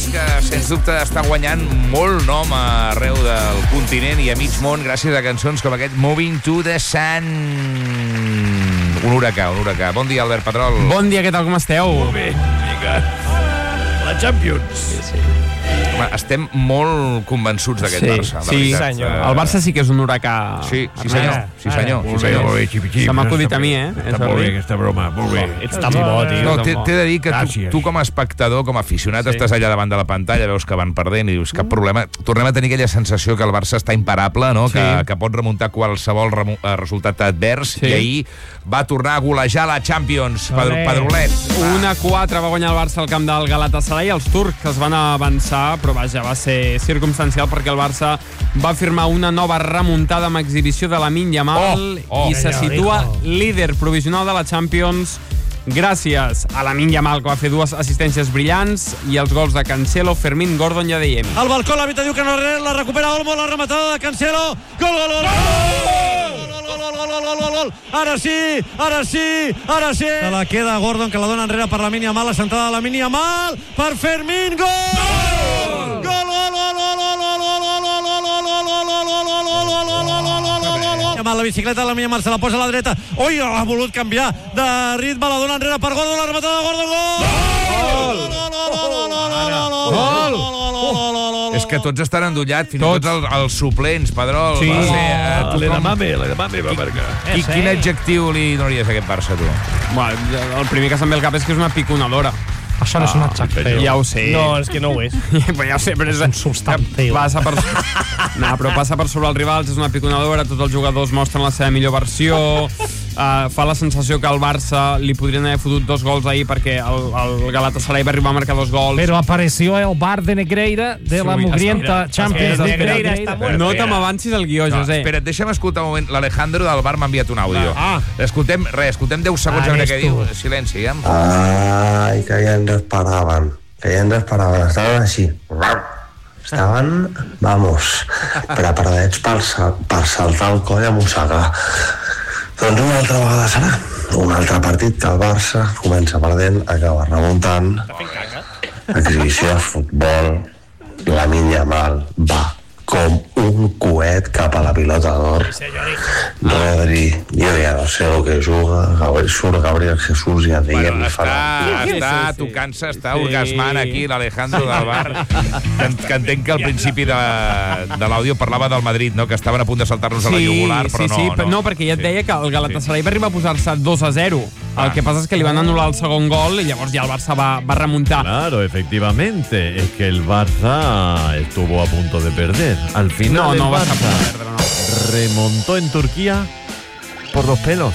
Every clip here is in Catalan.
que, sens dubte, està guanyant molt nom arreu del continent i a mig món gràcies a cançons com aquest Moving to the Sun. Un huracà. Bon dia, Albert Pedrol. Bon dia, què tal, com esteu? Molt bé, vinga. La Champions. Sí. Home, estem molt convençuts d'aquest Barça. Sí, senyor. El Barça sí que és un huracà. Sí, senyor. Molt bé, xipi-xipi. Se m'ha acudit a mi, Està molt bé aquesta broma, molt bé. Ets tan bo, tio. No, t'he de dir que tu com a espectador, com a aficionat, estàs allà davant de la pantalla, veus que van perdent i dius, cap problema. Tornem a tenir aquella sensació que el Barça està imparable, no? Que pot remuntar qualsevol resultat advers, i ahir va tornar a golejar la Champions. Pedrolet. 1-4 va guanyar el Barça al camp del Galatasaray. Els turcs es van avançar, però vaja, va ser circumstancial perquè el Barça va firmar una nova remuntada amb exhibició de Lamine Yamal i se situa líder provisional de la Champions gràcies a Lamine Yamal, que va fer 2 assistències brillants, i els gols de Cancelo, Fermín, Gordon i Adeyemi. Al balcó, l'àrbitre diu que no res, la recupera Olmo, la rematada de Cancelo. Gol! Ara sí! Se la queda Gordon, que la dona enrere per Lamine Yamal, la centrada de Lamine Yamal per Fermín. Gol! La bicicleta de Lamine Yamal se la posa a la dreta. Ui, ha volut canviar de ritme, la dona enrere per Gordon, la rematada de Gordon. Gol! És que tots estan endollats, fins i tot els suplents, Pedrol. Sí, l'Edamame va marcar. Quin adjectiu li donaries a aquest Barça, tu? Bueno, el primer que se'm ve al cap és que és una piconadora. Això no és un adjectiu. Ja ho sé. No, és que no ho és. Ja ho sé, però és un substantiu. Passa per sobre els rivals, és una piconadora, tots els jugadors mostren la seva millor versió, fa la sensació que al Barça li podrien haver fotut 2 gols ahir perquè el Galatasaray va arribar a marcar 2 gols. Pero apareció el bar de Negreira de la mugrienta Champions. Negreira està molt. No te m'avancis el guió, José. Espera't, deixa'm escoltar un moment. L'Alejandro del bar m'ha enviat un àudio. Escoltem 10 segons a veure què diu. Silenci, ja. Ay, que ya no esperaban. Estaban así. Estaven, vamos, preparadets per saltar el coll a mossegar. Doncs una altra vegada serà. Un altre partit que el Barça comença perdent, acaba remuntant. Exhibició de futbol. Lamine Yamal va com un coet cap a la pilota d'or. Rodri, jo ja no sé el que juga. Surt Gabriel Jesús i Adeyemi li farà. Tocant-se, està orgasmant aquí l'Alejandro del bar, que entenc que al principi de l'àudio parlava del Madrid, no? Que estaven a punt de saltar-nos a la jugular, però no. No, perquè ja et deia que el Galatasaray va arribar a posar-se 2-0. El que pasa es que li van anul·lar el segon gol i llavors ja el Barça va remuntar. Claro, efectivamente, es que el Barça estuvo a punto de perder. Al final no el vas a Barça poder perdre, no. remontó en Turquía por 2 pelos.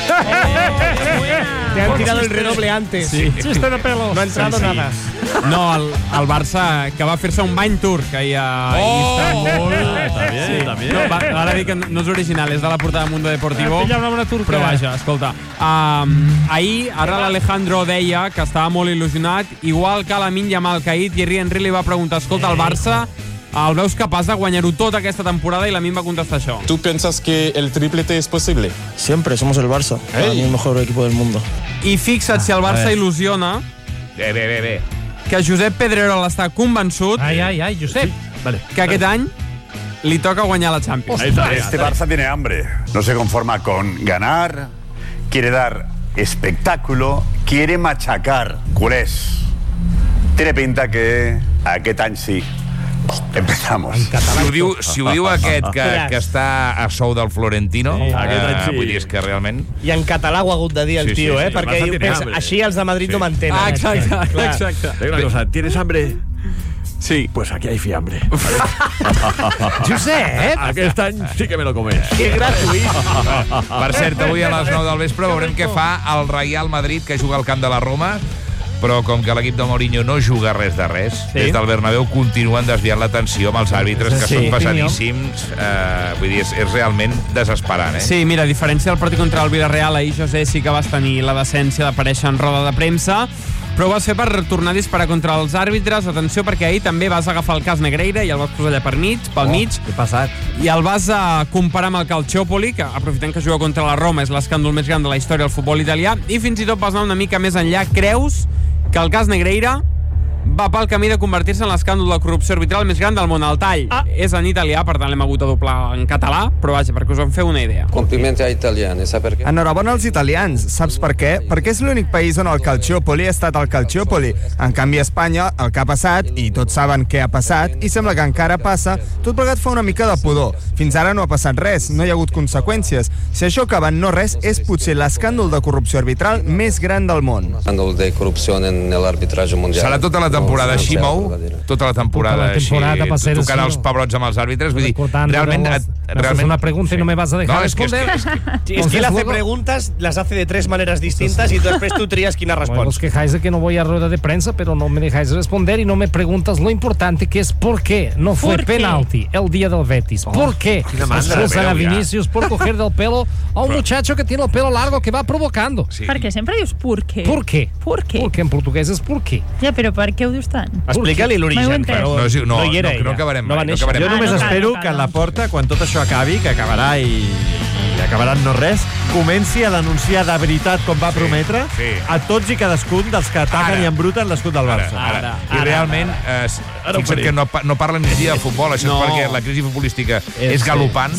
Te han tirado el redoble antes. Sí. Chiste de pelos. No ha entrado nada. No, el Barça, que va fer-se un bany turc ahir a Istanbul. Està bien. No, ara dic que no és original, és de la portada de Mundo Deportivo. Però vaja, escolta. Ahir, ara l'Alejandro deia que estava molt il·lusionat, igual que Lamine Yamal, que ahir Thierry Henry li va preguntar, escolta, el Barça el veus capaç de guanyar-ho tot aquesta temporada? I Lamine va contestar això. ¿Tú piensas que el triplete es posible? Siempre, somos el Barça, el mejor equipo del mundo. I fixa't si el Barça il·lusiona Bé. que Josep Pedrerol està convençut Josep. que aquest any li toca guanyar la Champions. Este Barça tiene hambre. No se conforma con ganar, quiere dar espectáculo, quiere machacar. Culés. Tiene pinta que aquest any sí. Empezamos. Si ho diu aquest que està a sou del Florentino, vull dir, és que realment... I en català ho ha hagut de dir el tio, perquè així els de Madrid no m'entenen. Exacte. Una cosa, ¿tienes hambre? Sí. Pues aquí hay fiambre. Josep! Aquest any sí que me lo comes. Que gratuït. Per cert, avui a les 9 del vespre veurem què fa el Real Madrid, que juga al camp de la Roma, però com que l'equip de Mourinho no juga res de res, des del Bernabéu continuen desviant l'atenció amb els àrbitres, que són pesadíssims. Vull dir, és realment desesperant, Sí, mira, a diferència del partit contra el Villarreal, ahir José sí que vas tenir la decència d'aparèixer en roda de premsa, però ho vas fer per tornar a disparar contra els àrbitres. Atenció, perquè ahir també vas agafar el cas Negreira i el vas posar allà pel mig, Què ha passat? i el vas comparar amb el Calciopoli, que aprofitant que juga contra la Roma és l'escàndol més gran de la història del futbol italià, i fins i tot vas anar una mica més enllà. Creus que el cas Negreira va pel camí de convertir-se en l'escàndol de corrupció arbitral més gran del món. El tall és en italià, per tant l'hem hagut de doblar en català, però vaja, perquè us en feu una idea. Complimenti a italiani, sap per què? Enhorabona als italians. Saps per què? Perquè és l'únic país on el Calciopoli ha estat el Calciopoli. En canvi, a Espanya, el que ha passat, i tots saben què ha passat, i sembla que encara passa, tot plegat fa una mica de pudor. Fins ara no ha passat res, no hi ha hagut conseqüències. Si això acaba en no res, és potser l'escàndol de corrupció arbitral més gran del món. Escàndol de corrupció en l'arbitratge mundial. Serà tota la temporada així, Mou? Tota la temporada així, tocant els pebrots amb els àrbitres? Vull dir, realment... Es una pregunta y no me vas a dejar responder. Es que él hace preguntas, las hace de 3 maneras distintas y después tú trías quién responde. Os quejáis de que no voy a rueda de prensa, pero no me dejáis responder y no me preguntas lo importante que es por qué no fue penalti el día del Betis. ¿Por qué? Expulsan a Vinicius por coger del pelo a un muchacho que tiene el pelo largo que va provocando. Perquè sempre dius por qué. ¿Por qué? Porque en portuguès és por qué. Ja, però per què ho dius tant? Explica-li l'origen, però no hi era ella. No acabarem mai. Jo només espero que la Porta, quan tot això acabi, que acabarà i acabarà en no res, comenci a denunciar de veritat, com va prometre, a tots i cadascun dels que ataquen i embruten l'escut del Barça. I realment, fixa't que no parlen ni dia de futbol, això és perquè la crisi futbolística és galopant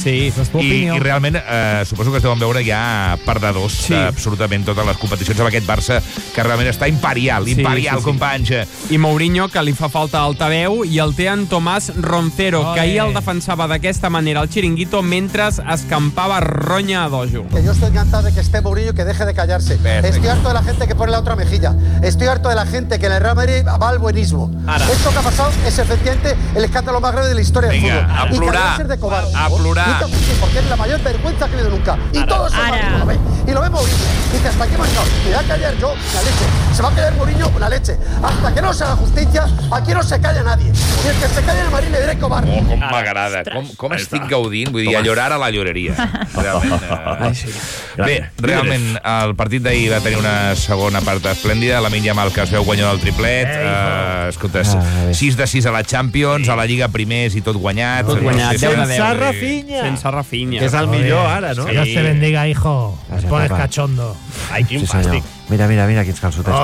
i realment suposo que es deuen veure ja perdedors d'absolutament totes les competicions amb aquest Barça, que realment està imperial, companys. I Mourinho, que li fa falta altaveu, i el té en Tomàs Roncero, que ahir el defensava d'aquesta manera al Chiringuito mentre escampava ronya a dojo. Que yo estoy encantado de que esté Mourinho y que deje de callarse. Estoy harto de la gente que pone la otra mejilla. Estoy harto de la gente que en el Real Madrid va al buenismo. Esto que ha pasado es efectivamente el escándalo más grave de la historia del fútbol. A plorar, ser de cobarde. a plorar. Porque es la mayor vergüenza que he visto nunca. Y todo eso lo ve. Y lo ve Mourinho. Dice, ¿hasta qué marcado? Me va a callar yo, una leche. Se va a callar Mourinho, una leche. Hasta que no se haga justicia, aquí no se calla nadie. Y el que se calla en el Madrid le diré cobarde. Oh, com m'agrada. Com estic gaudint. Vull dir, a llorar a la lloreria. Realment. Bé, realment, el partit d'ahir va tenir una segona part esplèndida. La Lamine Yamal, que es veu guanyador del triplet. Escolta, 6 de 6 a la Champions, a la Lliga primers i tot guanyat. Tot guanyat. Sense Rafinha. Sense Rafinha. Que és el millor ara, no? Dios te bendiga, hijo. Es pones cachondo. Ai, quin fàstic. Mira, quins calçotets.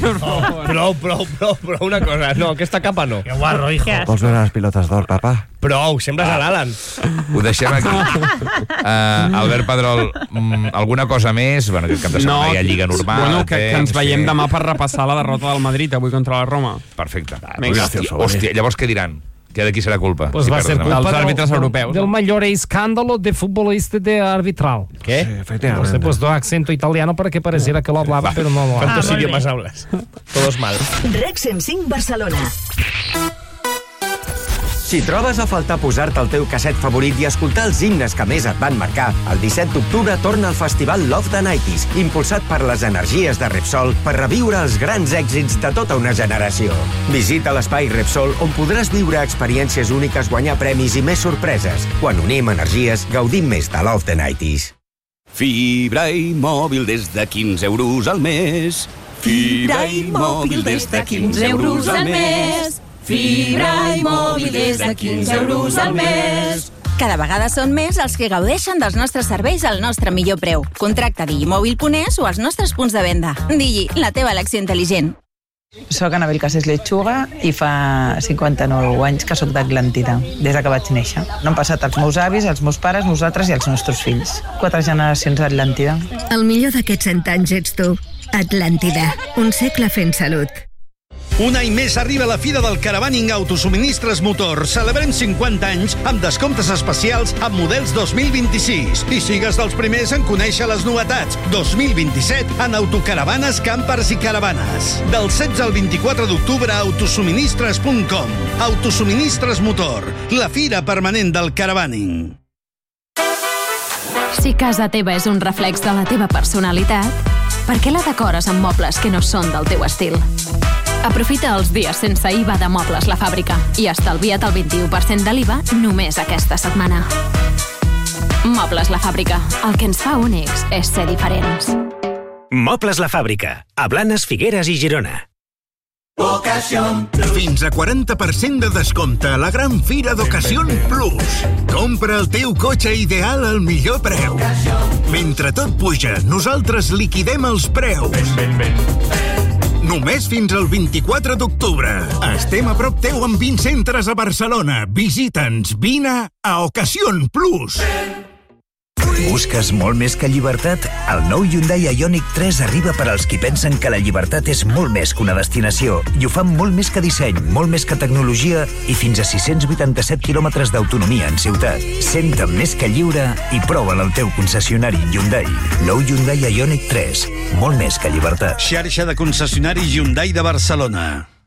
Prou, una cosa. No, aquesta capa no. Que guarro, hijo. Vols veure les pilotes d'or, papà? Prou, sembles a l'Alan. Ho deixem aquí. Albert Pedrol, alguna cosa més? Bueno, aquest cap de setmana hi ha Lliga normal. Bueno, que ens veiem demà per repassar la derrota del Madrid avui contra la Roma. Perfecte. Hòstia, llavors què diran? Que de qui serà culpa? Pues va ser culpa dels àrbitres europeus. Del mayor escándalo de futbolista de arbitral. ¿Qué? Sí, efectivamente. Pues do acento italiano para que pareciera que lo hablaba, pero no lo habla. ¿Cuántos idiomas hablas? Todos mal. Rec 105 Barcelona. Si trobes a faltar posar-te el teu casset favorit i escoltar els himnes que més et van marcar, el 17 d'octubre torna al festival Love the 90s, impulsat per les energies de Repsol per reviure els grans èxits de tota una generació. Visita l'espai Repsol, on podràs viure experiències úniques, guanyar premis i més sorpreses. Quan unim energies, gaudim més de Love the 90s. Fibra i mòbil des de 15 euros al mes. Fibra i mòbil des de 15 euros al mes. Fibra i mòbil des de 15 euros al mes. Cada vegada són més els que gaudeixen dels nostres serveis al nostre millor preu. Contracta digimòbil.es o als nostres punts de venda. Digi, la teva elecció intel·ligent. Soc Anabel Casés Lechuga i fa 59 anys que soc d'Atlàntida, des que vaig néixer. No han passat els meus avis, els meus pares, nosaltres i els nostres fills. 4 generacions d'Atlàntida. El millor d'aquests 100 anys ets tu. Atlàntida, un segle fent salut. Un any més arriba la Fira del Caravaning Autosuministres Motor. Celebrem 50 anys amb descomptes especials amb models 2026. I sigues dels primers en conèixer les novetats. 2027 en autocaravanes, campers i caravanes. Del 16 al 24 d'octubre a autosuministres.com. Autosuministres Motor, la fira permanent del caravaning. Si casa teva és un reflex de la teva personalitat, per què la decores amb mobles que no són del teu estil? Aprofita els dies sense IVA de Mobles La Fàbrica i estalvia't el 21% de l'IVA només aquesta setmana. Mobles La Fàbrica. El que ens fa únics és ser diferents. Mobles La Fàbrica. A Blanes, Figueres i Girona. Fins a 40% de descompte a la gran fira d'Ocasión Plus. Compra el teu cotxe ideal al millor preu. Mentre tot puja, nosaltres liquidem els preus. només fins al 24 d'octubre. Estem a prop teu amb 20 centres a Barcelona. Visita'ns, vine a Ocasión Plus. Busques molt més que llibertat? El nou Hyundai Ioniq 3 arriba per als qui pensen que la llibertat és molt més que una destinació i ho fan molt més que disseny, molt més que tecnologia i fins a 687 quilòmetres d'autonomia en ciutat. Senta'm més que lliure i prova'l al teu concessionari Hyundai. Nou Hyundai Ioniq 3. Molt més que llibertat. Xarxa de concessionaris Hyundai de Barcelona.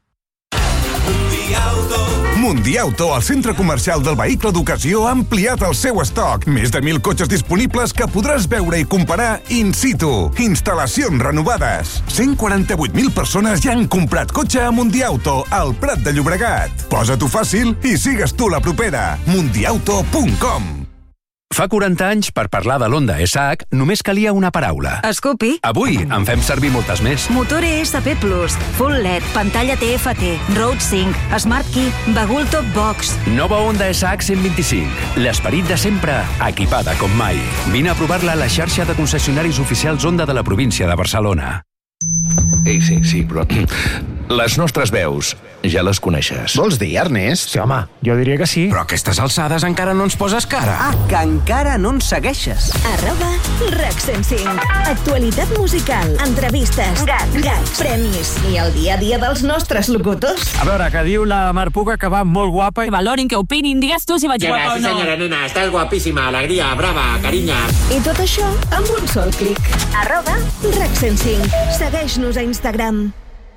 Mundiauto, el centre comercial del vehicle d'ocasió, ha ampliat el seu estoc. Més de 1.000 cotxes disponibles que podràs veure i comparar in situ. Instal·lacions renovades. 148.000 persones ja han comprat cotxe a Mundiauto, al Prat de Llobregat. Posa-t'ho fàcil i sigues tu la propera. Mundiauto.com. Fa 40 anys, per parlar de l'Honda SH, només calia una paraula. Scoopy. Avui en fem servir moltes més. Motor ESP+, Full LED, pantalla TFT, Road Sync, Smart Key, Bagul Top Box. Nova Honda SH 125. L'esperit de sempre, equipada com mai. Vine a provar-la a la xarxa de concessionaris oficials Honda de la província de Barcelona. Ei, sí, però... Les nostres veus ja les coneixes. Vols dir, Ernest? Sí, home, jo diria que sí. Però a aquestes alçades encara no ens poses cara. Ah, que encara no ens segueixes. @RAC 105. Actualitat musical, entrevistes, gags, premis i el dia a dia dels nostres locutors. A veure, que diu la Mar Puga que va molt guapa. Que valorin, que opinin, digues tu si vaig guapa o no. Sí, senyora nena, estàs guapíssima, alegria, brava, carinyo. I tot això amb un sol clic. @RAC 105. Segueix-nos a Instagram.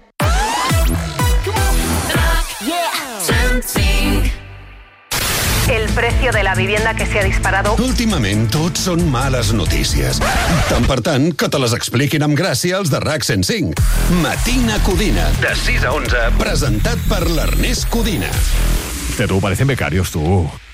El precio de la vivienda que se ha disparado. Últimament tot són males notícies. Tant per tant que te les expliquin amb gràcia els de RAC 105. Matina Codina. De 6 a 11. Presentat per l'Ernest Codina. Tú parecen becarios, tú.